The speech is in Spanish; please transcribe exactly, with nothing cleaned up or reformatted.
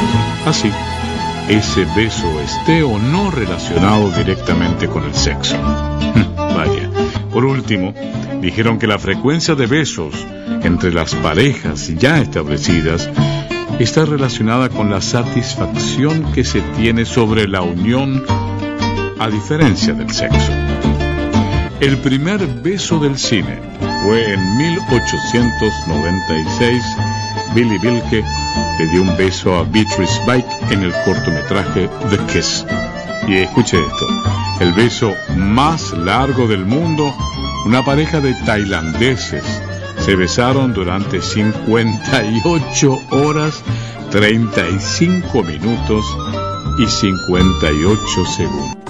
Así, ese beso esté o no relacionado directamente con el sexo. Vaya. Por último, dijeron que la frecuencia de besos entre las parejas ya establecidas está relacionada con la satisfacción que se tiene sobre la unión, a diferencia del sexo. El primer beso del cine fue en mil ochocientos noventa y seis. Billy Wilke le dio un beso a Beatrice Bike en el cortometraje The Kiss. Y escuche esto, el beso más largo del mundo, una pareja de tailandeses se besaron durante cincuenta y ocho horas, treinta y cinco minutos y cincuenta y ocho segundos.